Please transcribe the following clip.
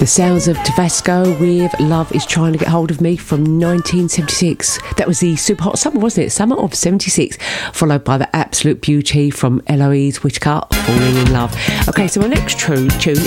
sounds of Tabasco with Love Is Trying to Get Hold of Me from 1976. That was the super hot summer, wasn't it? Summer of 76, followed by the absolute beauty from Eloise Whitaker, Falling in Love. Okay, so my next tune